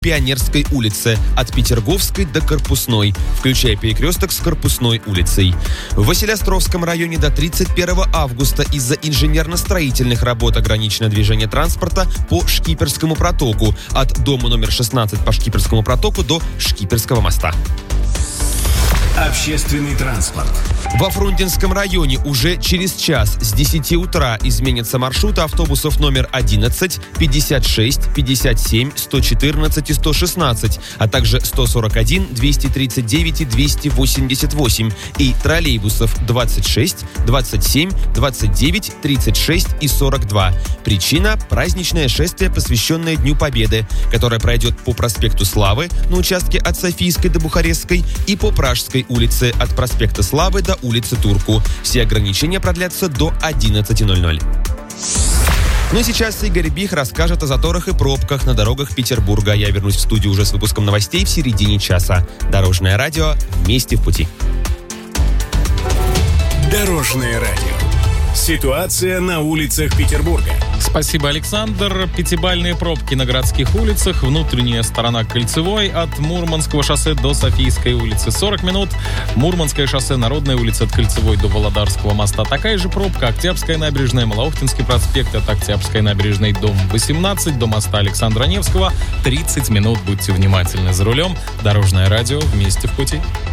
Пионерской улице от Петерговской до Корпусной, включая перекресток с Корпусной улицей. В Василеостровском районе до 31 августа из-за инженерно-строительных работ ограничено движение транспорта по Шкиперскому протоку от дома номер 16 по Шкиперскому протоку до Шкиперского моста. Общественный транспорт. Во Фрунзенском районе уже через час с 10 утра изменятся маршруты автобусов номер 11, 56, 57, 114 и 116, а также 141, 239 и 288, и троллейбусов 26, 27, 29, 36 и 42. Причина – праздничное шествие, посвященное Дню Победы, которое пройдет по проспекту Славы на участке от Софийской до Бухарестской и по Пражской улице от проспекта Славы до улицы Турку. Все ограничения продлятся до 11:00. Ну и сейчас Игорь Бих расскажет о заторах и пробках на дорогах Петербурга. Я вернусь в студию уже с выпуском новостей в середине часа. Дорожное радио. Вместе в пути. Дорожное радио. Ситуация на улицах Петербурга. Спасибо, Александр. Пятибалльные пробки на городских улицах. Внутренняя сторона Кольцевой от Мурманского шоссе до Софийской улицы 40 минут. Мурманское шоссе, Народная улица от Кольцевой до Володарского моста. Такая же пробка. Октябрьская набережная, Малоохтинский проспект от Октябрьской набережной, дом 18 до моста Александра Невского. 30 минут. Будьте внимательны за рулем. Дорожное радио. Вместе в пути.